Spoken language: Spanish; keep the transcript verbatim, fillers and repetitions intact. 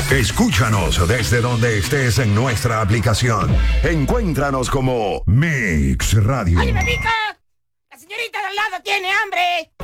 Escúchanos desde donde estés en nuestra aplicación. Encuéntranos como Mix Radio. ¡Oye, Mexico! ¡La señorita de al lado tiene hambre!